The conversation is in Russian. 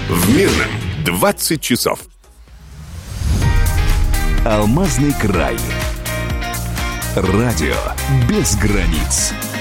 В Мирном 20 часов. Алмазный край. Радио без границ.